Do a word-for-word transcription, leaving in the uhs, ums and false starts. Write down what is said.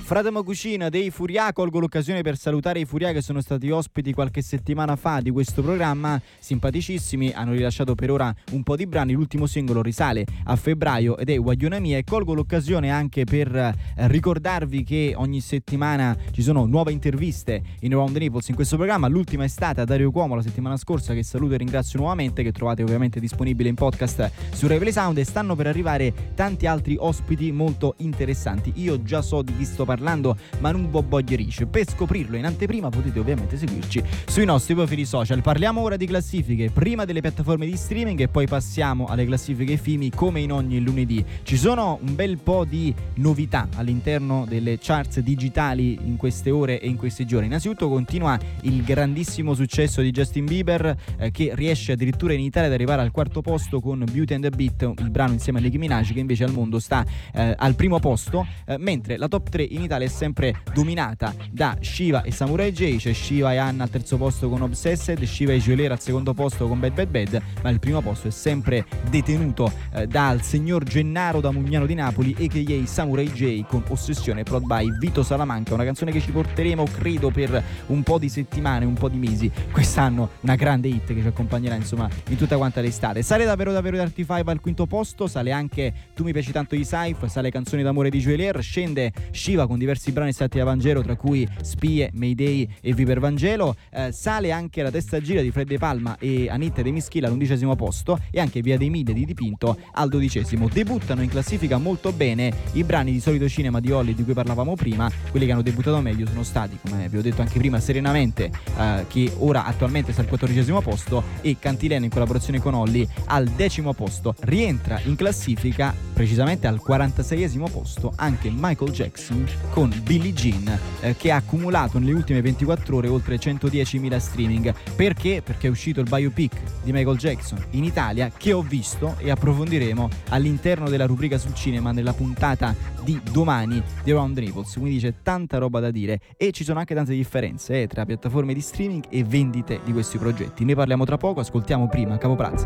Fratemo Cucina dei Furia, colgo l'occasione per salutare i Furia che sono stati ospiti qualche settimana fa di questo programma, simpaticissimi, hanno rilasciato per ora un po' di brani, l'ultimo singolo risale a febbraio ed è Guagliona Mia, e colgo l'occasione anche per eh, ricordarvi che ogni settimana ci sono nuove interviste in Around the Naples in questo programma. L'ultima è stata Dario Cuomo la settimana scorsa, che saluto e ringrazio nuovamente, che trovate ovviamente disponibile in podcast su Rai Play Sound, e stanno per arrivare tanti altri ospiti molto interessanti. Io già so di chi sto parlando, ma non bobboggerisce. Per scoprirlo in anteprima potete ovviamente seguirci sui nostri profili social. Parliamo ora di classifiche, prima delle piattaforme di streaming e poi passiamo alle classifiche F I M I come in ogni lunedì. Ci sono un bel po' di novità all'interno delle charts digitali in queste ore e in questi giorni. Innanzitutto continua il grandissimo successo di Justin Bieber, eh, che riesce addirittura in Italia ad arrivare al quarto posto con Beauty and the Beat, il brano insieme a Nicki Minaj, che invece al mondo sta eh, al primo posto, eh, mentre la top tre in Italia è sempre dominata da Shiva e Samurai J. C'è Shiva e Anna al terzo posto con Obsessed, Shiva e Joelera al secondo posto con Bad Bad Bad, ma il primo posto è sempre detenuto eh, dal signor Gennaro da Mugnano di Napoli, a k a. Samurai J, con Ossessione, prod by Vito Salamanca, una canzone che ci porteremo credo per un po' di settimane, un po' di mesi quest'anno, una grande hit che ci accompagnerà insomma in tutta quanta l'estate. Sale davvero davvero Dirty Five al quinto posto, sale anche Tu mi piaci tanto di Saif, sale Canzoni d'amore di Joelier, scende Shiva con diversi brani estratti da Vangelo, tra cui Spie, Mayday e Viper Vangelo, eh, sale anche La testa gira di Fred De Palma e Anitta De Mischila all'undicesimo posto, e anche Via dei Mille di Dipinto al dodicesimo. Debuttano in classifica molto bene i brani di Solito Cinema di Holly di cui parlavamo prima. Quelli che hanno debuttato meglio sono stati, come vi ho detto anche prima, Serenamente, eh, che ora attualmente sta al quattordicesimo posto, e Cantilena in collaborazione con Holly al decimo posto. Rientra in classifica precisamente al quarantaseiesimo posto anche Michael Jackson con Billie Jean, eh, che ha accumulato nelle ultime ventiquattro ore oltre centodiecimila streaming. Perché? Perché è uscito il biopic di Michael Jackson in Italia, che ho visto e approfondiremo all'interno della rubrica sul cinema nella puntata di domani di Around the Naples, quindi c'è tanta roba da dire e ci sono anche tante differenze eh, tra piattaforme di streaming e vendite di questi progetti. Ne parliamo tra poco, ascoltiamo prima Capo Plaza.